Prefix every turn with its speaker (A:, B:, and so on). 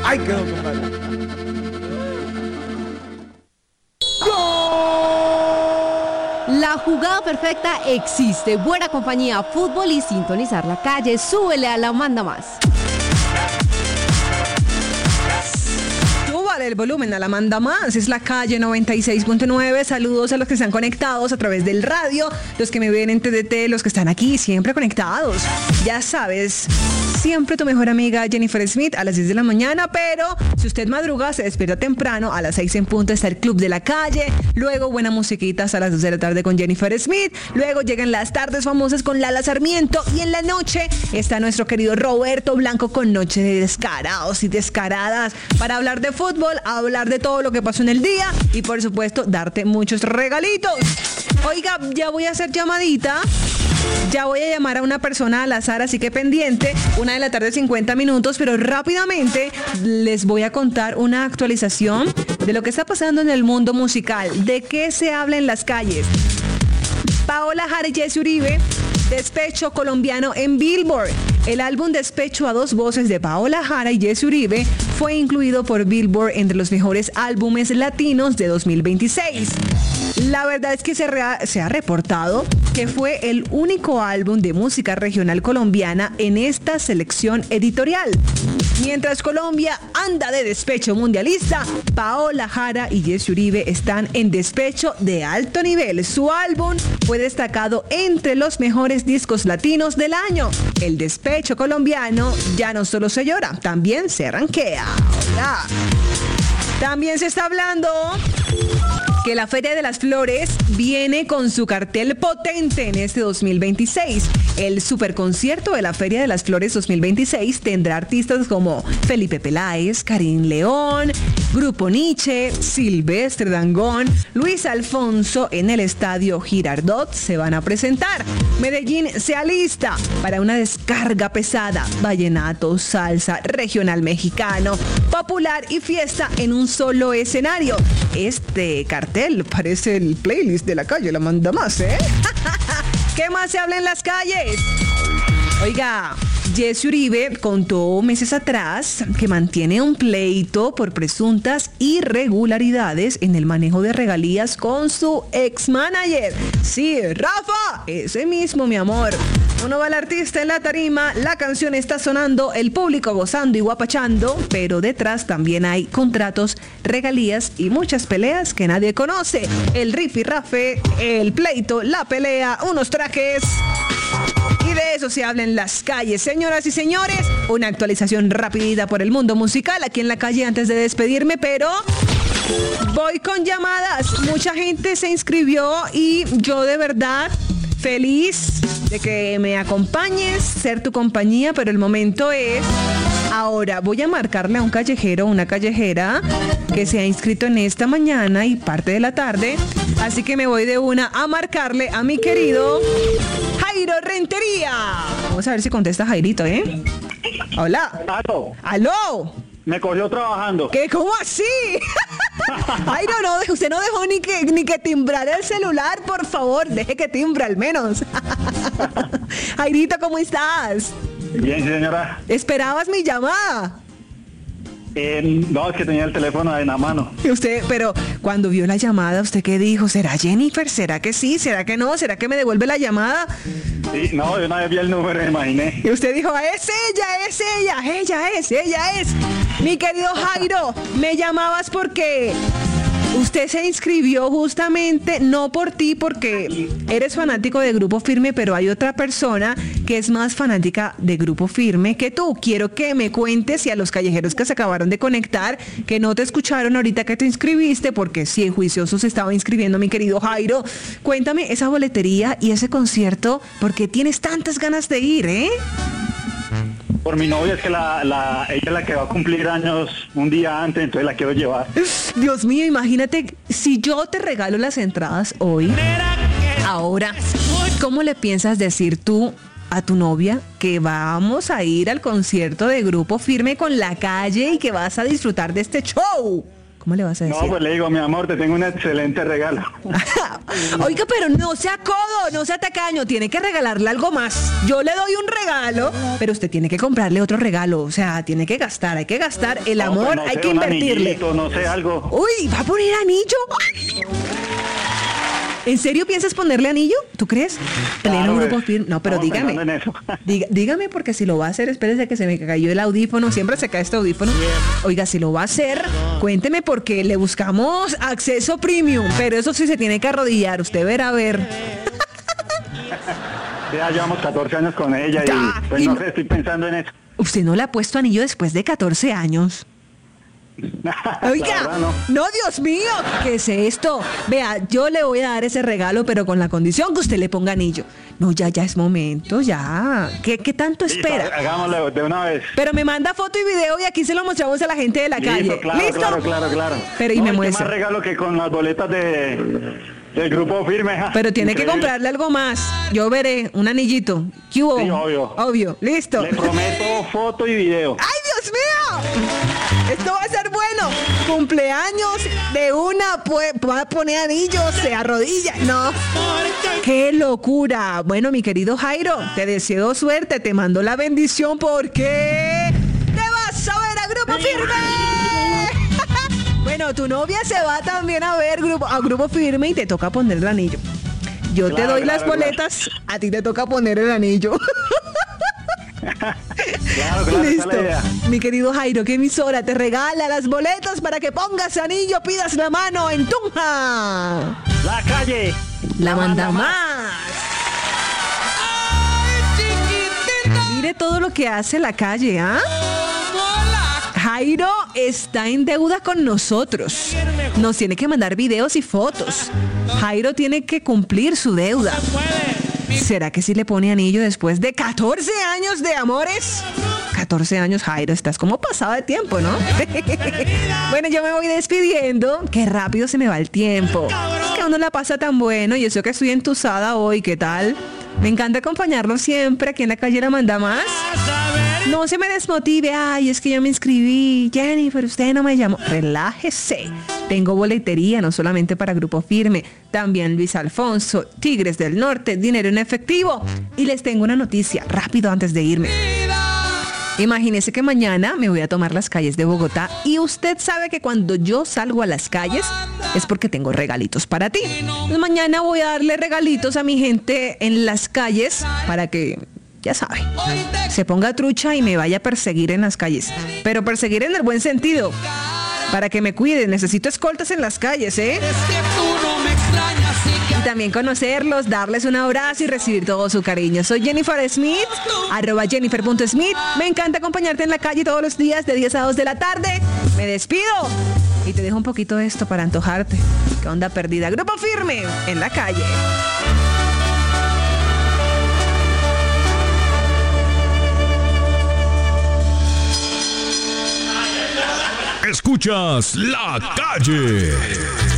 A: Ay, quedó, compadre.
B: La jugada perfecta existe. Buena compañía, fútbol y sintonizar la calle. Súbele a la Manda Más.
C: Súbale el volumen a la Manda Más. Es la calle 96.9. Saludos a los que están conectados a través del radio, los que me ven en TDT, los que están aquí siempre conectados. Ya sabes, siempre tu mejor amiga Jennifer Smith a las 10 de la mañana, pero si usted madruga, se despierta temprano, a las 6 en punto está el Club de la Calle, luego buena musiquita hasta las 2 de la tarde con Jennifer Smith, luego llegan las tardes famosas con Lala Sarmiento y en la noche está nuestro querido Roberto Blanco con Noche de Descarados y Descaradas para hablar de fútbol, hablar de todo lo que pasó en el día y por supuesto darte muchos regalitos. Oiga, ya voy a hacer llamadita. Ya voy a llamar a una persona al azar, así que pendiente, 1 de la tarde 50 minutos, pero rápidamente les voy a contar una actualización de lo que está pasando en el mundo musical, de qué se habla en las calles. Paola Jara y Jesse Uribe, Despecho colombiano en Billboard. El álbum Despecho a dos voces de Paola Jara y Jesse Uribe fue incluido por Billboard entre los mejores álbumes latinos de 2026. La verdad es que se ha reportado que fue el único álbum de música regional colombiana en esta selección editorial. Mientras Colombia anda de despecho mundialista, Paola Jara y Jesse Uribe están en despecho de alto nivel. Su álbum fue destacado entre los mejores discos latinos del año. El despecho colombiano ya no solo se llora, también se ranquea. Hola. También se está hablando que la Feria de las Flores viene con su cartel potente en este 2026. El superconcierto de la Feria de las Flores 2026 tendrá artistas como Felipe Peláez, Karim León, Grupo Nietzsche, Silvestre Dangond, Luis Alfonso. En el Estadio Girardot se van a presentar. Medellín se alista para una descarga pesada. Vallenato, salsa, regional mexicano, popular y fiesta en un solo escenario. Este cartel parece el playlist de la calle, la Manda Más, ¿eh? ¿Qué más se habla en las calles? Oiga, Jesse Uribe contó meses atrás que mantiene un pleito por presuntas irregularidades en el manejo de regalías con su ex-manager. Sí, Rafa, ese mismo, mi amor. Uno va al artista en la tarima, la canción está sonando, el público gozando y guapachando, pero detrás también hay contratos, regalías y muchas peleas que nadie conoce. El rifirrafe, el pleito, la pelea, unos trajes. Y de eso se habla en las calles. Señoras y señores, una actualización rapidita por el mundo musical aquí en la calle antes de despedirme, pero voy con llamadas. Mucha gente se inscribió y yo de verdad feliz de que me acompañes, ser tu compañía, pero el momento es ahora. Voy a marcarle a un callejero, una callejera que se ha inscrito en esta mañana y parte de la tarde, así que me voy de una a marcarle a mi querido Jairo Rentería. Vamos a ver si contesta Jairito, ¿eh? Hola.
D: ¿Aló?
C: ¿Aló?
D: Me cogió trabajando.
C: ¿Qué? ¿Cómo así? Jairo, no, usted no dejó ni que timbrara el celular, por favor, deje que timbre al menos. Jairito, ¿cómo estás?
D: Bien, sí, señora.
C: ¿Esperabas mi llamada?
D: No, es que tenía el teléfono en la mano.
C: Y usted, pero cuando vio la llamada, ¿usted qué dijo? ¿Será Jennifer? ¿Será que sí? ¿Será que no? ¿Será que me devuelve la llamada?
D: Sí, no, yo una vez vi el número, me imaginé.
C: Y usted dijo, es ella es. Mi querido Jairo, me llamabas porque usted se inscribió justamente, no por ti, porque eres fanático de Grupo Firme, pero hay otra persona que es más fanática de Grupo Firme que tú. Quiero que me cuentes, y a los callejeros que se acabaron de conectar, que no te escucharon ahorita que te inscribiste, porque sí, el juicioso se estaba inscribiendo, mi querido Jairo. Cuéntame esa boletería y ese concierto, porque tienes tantas ganas de ir, ¿eh?
D: Por mi novia, es que ella es la que va a cumplir años un día antes, entonces la quiero llevar.
C: Dios mío, imagínate, si yo te regalo las entradas hoy, ahora, ¿cómo le piensas decir tú a tu novia que vamos a ir al concierto de Grupo Firme con La Calle y que vas a disfrutar de este show? ¿Cómo le vas a decir?
D: No, pues le digo, mi amor, te tengo un excelente regalo.
C: Oiga, pero no sea codo, no sea tacaño, tiene que regalarle algo más. Yo le doy un regalo, pero usted tiene que comprarle otro regalo. O sea, tiene que gastar, hay que gastar. El amor,
D: pues no
C: hay
D: sé,
C: que
D: un
C: invertirle.
D: anillito, no sé, algo.
C: Uy, ¿va a poner anillo? ¿En serio piensas ponerle anillo? ¿Tú crees?
D: Claro,
C: Grupo
D: pues,
C: Firme. No, pero
D: estamos
C: dígame.
D: pensando en eso.
C: Dígame, porque si lo va a hacer, espérese que se me cayó el audífono. Siempre se cae este audífono. Oiga, si lo va a hacer, cuénteme porque le buscamos acceso premium. Pero eso sí se tiene que arrodillar. Usted verá a ver.
D: Ya llevamos 14 años con ella
C: Ya,
D: y pues
C: y
D: no
C: no-
D: sé, estoy pensando en eso.
C: Usted no le ha puesto anillo después de 14 años.
D: La
C: Oiga,
D: verdad, no.
C: no, Dios mío, ¿qué es esto? Vea, yo le voy a dar ese regalo, pero con la condición que usted le ponga anillo. No, ya es momento, ya. ¿Qué tanto
D: Listo,
C: espera?
D: hagámoslo de una vez.
C: Pero me manda foto y video y aquí se lo mostramos a la gente de la calle.
D: Listo, claro,
C: ¿Listo?
D: claro.
C: Pero y
D: No,
C: me
D: ¿qué
C: muestra.
D: más regalo que con las boletas del Grupo Firme? Ja.
C: Pero tiene que
D: Increíble.
C: comprarle algo más. Yo veré un anillito. ¿Qué hubo?
D: Sí, obvio.
C: Obvio. Listo.
D: Le prometo foto y video.
C: ¡Ay, Dios mío! Esto va a ser bueno. Cumpleaños de una, pues, va a poner anillos, se arrodilla. No. ¡Qué locura! Bueno, mi querido Jairo, te deseo suerte, te mando la bendición porque te vas a ver a Grupo Firme. Bueno, tu novia se va también a ver a Grupo Firme y te toca poner el anillo. Yo te
D: Claro,
C: doy las
D: claro,
C: boletas, a ti te toca poner el anillo.
D: Claro, esa es
C: Listo.
D: la idea.
C: Mi querido Jairo, ¿qué emisora te regala las boletas para que pongas anillo, pidas la mano en Tunja?
D: La calle.
C: La manda más. Mire todo lo que hace la calle, ¿ah? Jairo está en deuda con nosotros. Nos tiene que mandar videos y fotos. Jairo tiene que cumplir su deuda. ¿Será que sí le pone anillo después de 14 años de amores? 14 años, Jairo, estás como pasado de tiempo, ¿no? Bueno, yo me voy despidiendo. Qué rápido se me va el tiempo. Es que uno la pasa tan bueno y eso que estoy entusada hoy, ¿qué tal? Me encanta acompañarlo siempre aquí en la calle La Manda Más. No se me desmotive. Ay, es que yo me inscribí. Jennifer, usted no me llamó. Relájese. Tengo boletería, no solamente para Grupo Firme. También Luis Alfonso, Tigres del Norte, dinero en efectivo. Y les tengo una noticia, rápido antes de irme. Imagínese que mañana me voy a tomar las calles de Bogotá y usted sabe que cuando yo salgo a las calles es porque tengo regalitos para ti. Pues mañana voy a darle regalitos a mi gente en las calles para que, ya sabe, se ponga trucha y me vaya a perseguir en las calles. Pero perseguir en el buen sentido. Para que me cuiden, necesito escoltas en las calles, ¿eh? Y también conocerlos, darles un abrazo y recibir todo su cariño. Soy Jennifer Smith, @jennifer.smith. Me encanta acompañarte en la calle todos los días de 10 a 2 de la tarde. Me despido y te dejo un poquito de esto para antojarte. ¿Qué onda perdida? Grupo Firme en la calle.
A: Escuchas La Calle.